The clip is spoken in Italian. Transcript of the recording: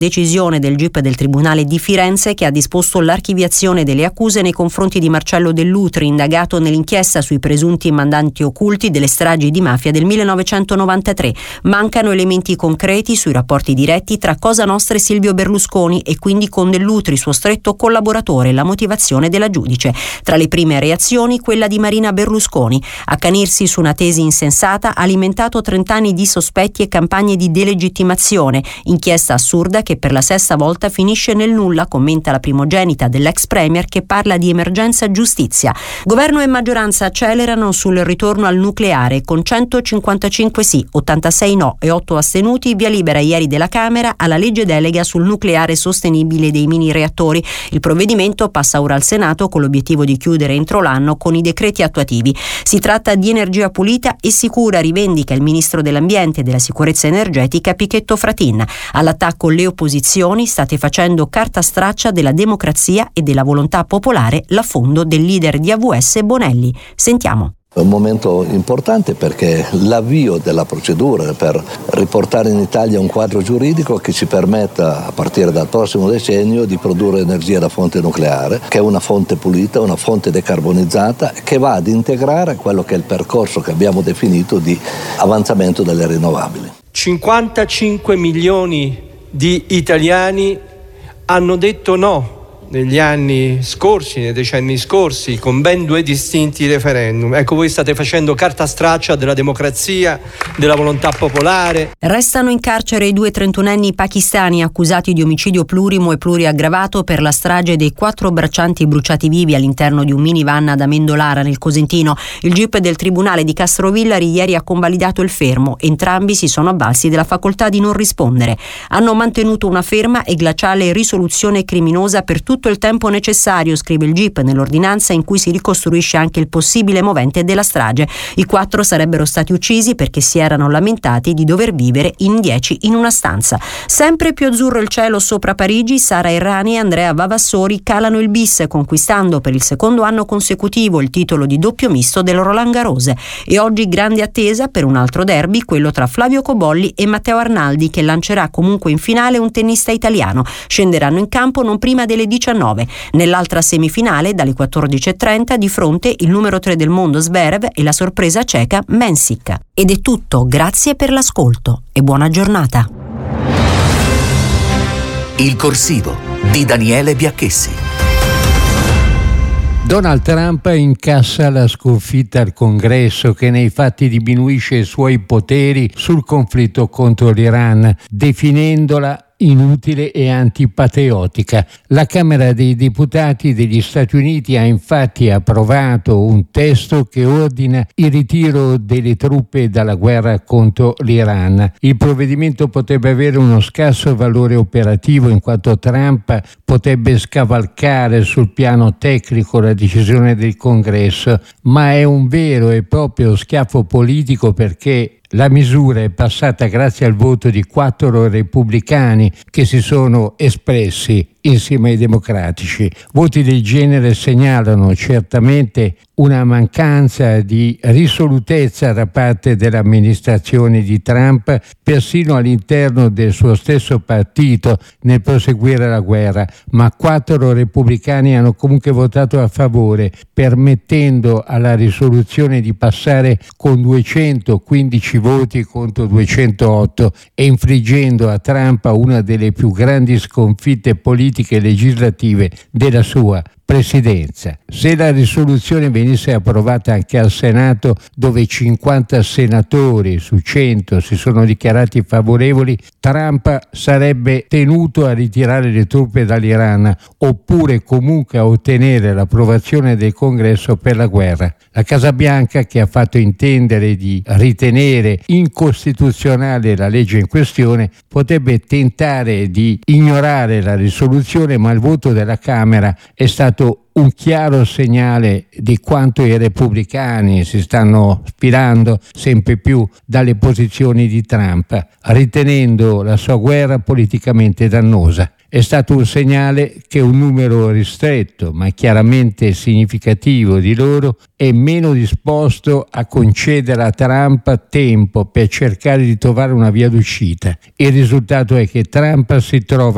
Decisione del GIP del Tribunale di Firenze che ha disposto l'archiviazione delle accuse nei confronti di Marcello Dell'Utri, indagato nell'inchiesta sui presunti mandanti occulti delle stragi di mafia del 1993. Mancano elementi concreti sui rapporti diretti tra Cosa Nostra e Silvio Berlusconi e quindi con Dell'Utri, suo stretto collaboratore, la motivazione della giudice. Tra le prime reazioni quella di Marina Berlusconi. Accanirsi su una tesi insensata ha alimentato 30 anni di sospetti e campagne di delegittimazione. Inchiesta assurda che per la sesta volta finisce nel nulla, commenta la primogenita dell'ex premier che parla di emergenza giustizia. Governo e maggioranza accelerano sul ritorno al nucleare con 155 sì, 86 no e 8 astenuti, via libera ieri della Camera alla legge delega sul nucleare sostenibile dei mini reattori. Il provvedimento passa ora al Senato con l'obiettivo di chiudere entro l'anno con i decreti attuativi. Si tratta di energia pulita e sicura, rivendica il ministro dell'Ambiente e della Sicurezza Energetica Pichetto Fratin. All'attacco le opposizioni: state facendo carta straccia della democrazia e della volontà popolare, l'affondo del leader di AVS Bonelli. Sentiamo. È un momento importante perché l'avvio della procedura per riportare in Italia un quadro giuridico che ci permetta, a partire dal prossimo decennio, di produrre energia da fonte nucleare, che è una fonte pulita, una fonte decarbonizzata, che va ad integrare quello che è il percorso che abbiamo definito di avanzamento delle rinnovabili. 55 milioni di italiani hanno detto no negli anni scorsi, nei decenni scorsi, con ben 2 distinti referendum. Ecco, voi state facendo carta straccia della democrazia, della volontà popolare. Restano in carcere i 2 trentunenni pakistani accusati di omicidio plurimo e pluriaggravato per la strage dei 4 braccianti bruciati vivi all'interno di un minivan ad Amendolara, nel Cosentino. Il GIP del Tribunale di Castrovillari ieri ha convalidato il fermo. Entrambi si sono avvalsi della facoltà di non rispondere. Hanno mantenuto una ferma e glaciale risoluzione criminosa per tutto il tempo necessario, scrive il GIP nell'ordinanza in cui si ricostruisce anche il possibile movente della strage. I 4 sarebbero stati uccisi perché si erano lamentati di dover vivere in 10 in una stanza. Sempre più azzurro il cielo sopra Parigi, Sara Errani e Andrea Vavassori calano il bis, conquistando per il secondo anno consecutivo il titolo di doppio misto del Roland Garros. E oggi grande attesa per un altro derby, quello tra Flavio Cobolli e Matteo Arnaldi, che lancerà comunque in finale un tennista italiano. Scenderanno in campo non prima delle 19. Nell'altra semifinale, dalle 14.30, di fronte il numero 3 del mondo Zverev e la sorpresa ceca Mensik. Ed è tutto, grazie per l'ascolto e buona giornata. Il corsivo di Daniele Biacchessi. Donald Trump incassa la sconfitta al Congresso, che nei fatti diminuisce i suoi poteri sul conflitto contro l'Iran, definendola inutile e antipatriottica. La Camera dei Deputati degli Stati Uniti ha infatti approvato un testo che ordina il ritiro delle truppe dalla guerra contro l'Iran. Il provvedimento potrebbe avere uno scarso valore operativo in quanto Trump potrebbe scavalcare sul piano tecnico la decisione del Congresso, ma è un vero e proprio schiaffo politico perché la misura è passata grazie al voto di 4 repubblicani che si sono espressi insieme ai democratici. Voti del genere segnalano certamente una mancanza di risolutezza da parte dell'amministrazione di Trump, persino all'interno del suo stesso partito, nel proseguire la guerra, ma 4 repubblicani hanno comunque votato a favore, permettendo alla risoluzione di passare con 215 voti contro 208 e infliggendo a Trump una delle più grandi sconfitte politiche e legislative della sua presidenza. Se la risoluzione venisse approvata anche al Senato, dove 50 senatori su 100 si sono dichiarati favorevoli, Trump sarebbe tenuto a ritirare le truppe dall'Iran oppure comunque a ottenere l'approvazione del Congresso per la guerra. La Casa Bianca, che ha fatto intendere di ritenere incostituzionale la legge in questione, potrebbe tentare di ignorare la risoluzione, ma il voto della Camera è stato un chiaro segnale di quanto i repubblicani si stanno ispirando sempre più dalle posizioni di Trump, ritenendo la sua guerra politicamente dannosa. È stato un segnale che un numero ristretto, ma chiaramente significativo di loro, è meno disposto a concedere a Trump tempo per cercare di trovare una via d'uscita. Il risultato è che Trump si trova